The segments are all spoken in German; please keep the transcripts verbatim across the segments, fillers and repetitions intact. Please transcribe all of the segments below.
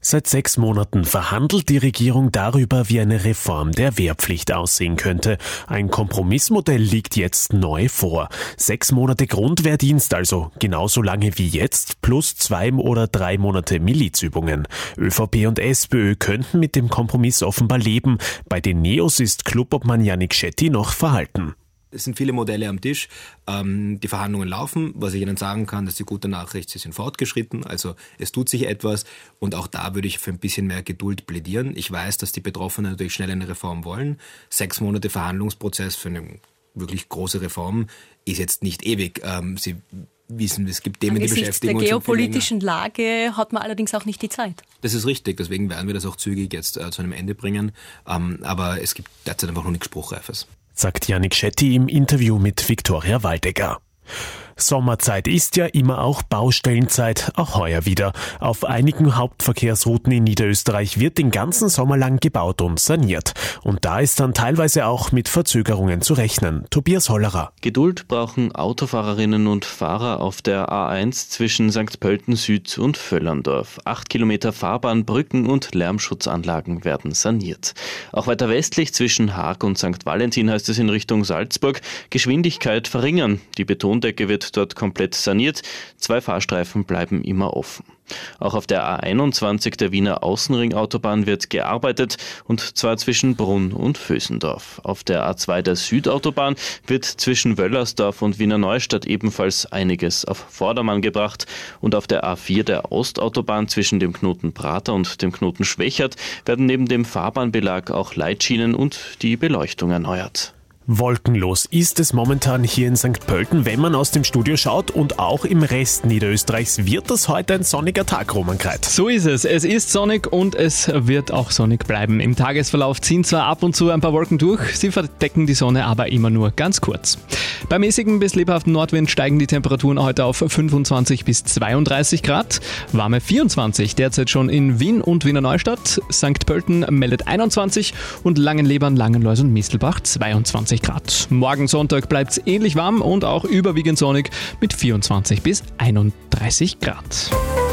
Seit sechs Monaten verhandelt die Regierung darüber, wie eine Reform der Wehrpflicht aussehen könnte. Ein Kompromissmodell liegt jetzt neu vor. Sechs Monate Grundwehrdienst, also genauso lange wie jetzt, plus zwei oder drei Monate Milizübungen. ÖVP und SPÖ könnten mit dem Kompromiss offenbar leben. Bei den Neos ist Clubobmann Jánik Schetti noch verhalten. Es sind viele Modelle am Tisch. Ähm, die Verhandlungen laufen. Was ich Ihnen sagen kann, dass die gute Nachricht, sie sind fortgeschritten. Also es tut sich etwas. Und auch da würde ich für ein bisschen mehr Geduld plädieren. Ich weiß, dass die Betroffenen natürlich schnell eine Reform wollen. Sechs Monate Verhandlungsprozess für eine wirklich große Reform ist jetzt nicht ewig. Ähm, sie wissen, es gibt Themen, die beschäftigen uns. Der geopolitischen Lage hat man allerdings auch nicht die Zeit. Das ist richtig. Deswegen werden wir das auch zügig jetzt äh, zu einem Ende bringen. Ähm, aber es gibt derzeit einfach noch nichts Spruchreifes, sagt Jánik Schetti im Interview mit Viktoria Waldecker. Sommerzeit ist ja immer auch Baustellenzeit, auch heuer wieder. Auf einigen Hauptverkehrsrouten in Niederösterreich wird den ganzen Sommer lang gebaut und saniert. Und da ist dann teilweise auch mit Verzögerungen zu rechnen. Tobias Hollerer. Geduld brauchen Autofahrerinnen und Fahrer auf der A eins zwischen Sankt Pölten Süd und Völlerndorf. Acht Kilometer Fahrbahn, Brücken und Lärmschutzanlagen werden saniert. Auch weiter westlich zwischen Haag und Sankt Valentin heißt es in Richtung Salzburg, Geschwindigkeit verringern. Die Betondecke wird dort komplett saniert. Zwei Fahrstreifen bleiben immer offen. Auch auf der A einundzwanzig der Wiener Außenringautobahn wird gearbeitet, und zwar zwischen Brunn und Vösendorf. Auf der A zwei der Südautobahn wird zwischen Wöllersdorf und Wiener Neustadt ebenfalls einiges auf Vordermann gebracht. Und auf der A vier der Ostautobahn zwischen dem Knoten Prater und dem Knoten Schwächert werden neben dem Fahrbahnbelag auch Leitschienen und die Beleuchtung erneuert. Wolkenlos ist es momentan hier in Sankt Pölten, wenn man aus dem Studio schaut, und auch im Rest Niederösterreichs wird das heute ein sonniger Tag, Roman Kreit. So ist es. Es ist sonnig und es wird auch sonnig bleiben. Im Tagesverlauf ziehen zwar ab und zu ein paar Wolken durch, sie verdecken die Sonne aber immer nur ganz kurz. Bei mäßigem bis lebhaften Nordwind steigen die Temperaturen heute auf fünfundzwanzig bis zweiunddreißig Grad. Warme vierundzwanzig derzeit schon in Wien und Wiener Neustadt. Sankt Pölten meldet einundzwanzig und Langenlebern, Langenlois und Mistelbach zweiundzwanzig Grad. Morgen Sonntag bleibt es ähnlich warm und auch überwiegend sonnig mit vierundzwanzig bis einunddreißig Grad.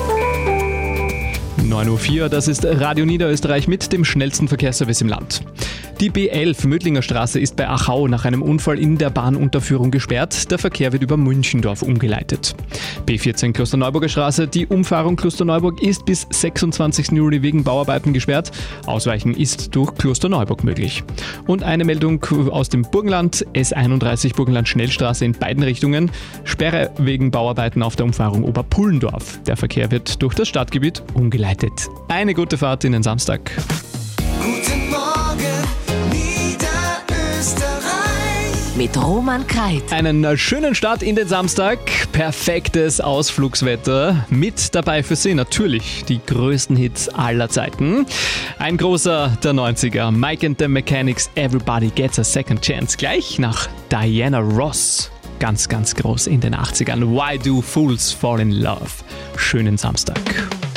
neun Uhr vier, das ist Radio Niederösterreich mit dem schnellsten Verkehrsservice im Land. Die B elf Mödlinger Straße ist bei Achau nach einem Unfall in der Bahnunterführung gesperrt. Der Verkehr wird über Münchendorf umgeleitet. B vierzehn Klosterneuburger Straße, die Umfahrung Klosterneuburg ist bis sechsundzwanzigsten Juli wegen Bauarbeiten gesperrt. Ausweichen ist durch Klosterneuburg möglich. Und eine Meldung aus dem Burgenland, S einunddreißig Burgenland Schnellstraße in beiden Richtungen. Sperre wegen Bauarbeiten auf der Umfahrung Oberpullendorf. Der Verkehr wird durch das Stadtgebiet umgeleitet. Eine gute Fahrt in den Samstag. Guten Morgen, Niederösterreich. Mit Roman Kreit. Einen schönen Start in den Samstag. Perfektes Ausflugswetter. Mit dabei für Sie natürlich die größten Hits aller Zeiten. Ein großer der neunziger. Mike and the Mechanics, Everybody Gets a Second Chance. Gleich nach Diana Ross. Ganz, ganz groß in den achtzigern. Why Do Fools Fall in Love? Schönen Samstag.